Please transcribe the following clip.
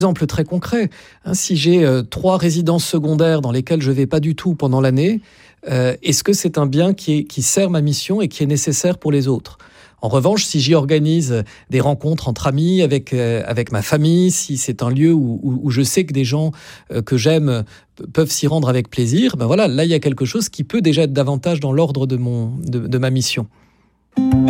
Exemple très concret, si j'ai 3 résidences secondaires dans lesquelles je ne vais pas du tout pendant l'année, est-ce que c'est un bien qui sert ma mission et qui est nécessaire pour les autres ? En revanche, si j'y organise des rencontres entre amis, avec ma famille, si c'est un lieu où je sais que des gens que j'aime peuvent s'y rendre avec plaisir, ben voilà, là il y a quelque chose qui peut déjà être davantage dans l'ordre de ma mission.